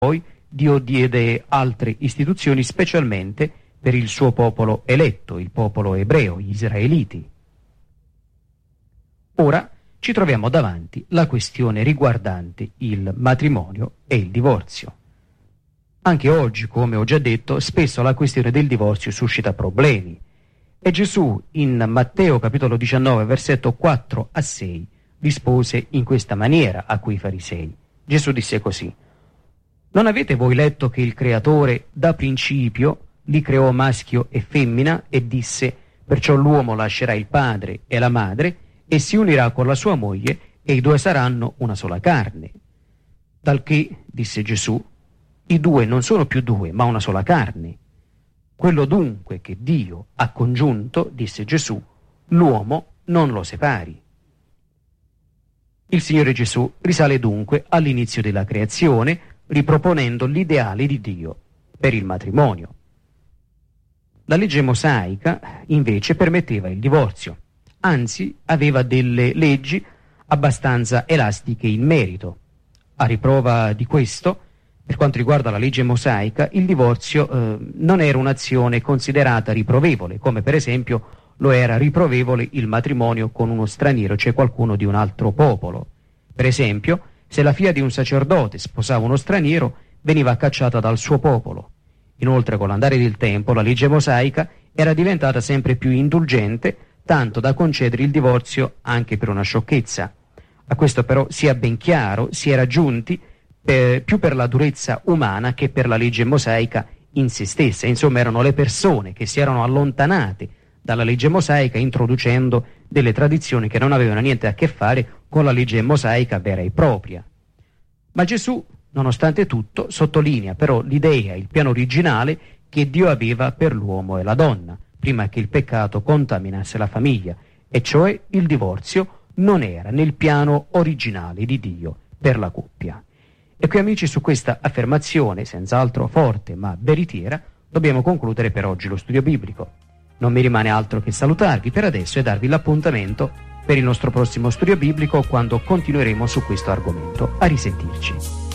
Poi Dio diede altre istituzioni specialmente per il suo popolo eletto, il popolo ebreo, gli israeliti. Ora ci troviamo davanti la questione riguardante il matrimonio e il divorzio. Anche oggi, come ho già detto, spesso la questione del divorzio suscita problemi. E Gesù, in Matteo capitolo 19, versetto 4 a 6, rispose in questa maniera a quei farisei. Gesù disse così: «Non avete voi letto che il Creatore da principio li creò maschio e femmina e disse: perciò l'uomo lascerà il padre e la madre e si unirà con la sua moglie e i due saranno una sola carne. Talché, disse Gesù, i due non sono più due, ma una sola carne. Quello dunque che Dio ha congiunto, disse Gesù, l'uomo non lo separi». Il Signore Gesù risale dunque all'inizio della creazione, riproponendo l'ideale di Dio per il matrimonio. La legge mosaica, invece, permetteva il divorzio, anzi aveva delle leggi abbastanza elastiche in merito. A riprova di questo, per quanto riguarda la legge mosaica, il divorzio non era un'azione considerata riprovevole, come per esempio lo era riprovevole il matrimonio con uno straniero, cioè qualcuno di un altro popolo. Per esempio, se la figlia di un sacerdote sposava uno straniero, veniva cacciata dal suo popolo. Inoltre, con l'andare del tempo, la legge mosaica era diventata sempre più indulgente, tanto da concedere il divorzio anche per una sciocchezza. A questo però, sia ben chiaro, si era giunti più per la durezza umana che per la legge mosaica in se stessa. Insomma, erano le persone che si erano allontanate dalla legge mosaica introducendo delle tradizioni che non avevano niente a che fare con la legge mosaica vera e propria. Ma Gesù, nonostante tutto, sottolinea però l'idea, il piano originale che Dio aveva per l'uomo e la donna, prima che il peccato contaminasse la famiglia, e cioè il divorzio non era nel piano originale di Dio per la coppia. E qui, amici, su questa affermazione, senz'altro forte ma veritiera, dobbiamo concludere per oggi lo studio biblico. Non mi rimane altro che salutarvi per adesso e darvi l'appuntamento per il nostro prossimo studio biblico, quando continueremo su questo argomento. A risentirci.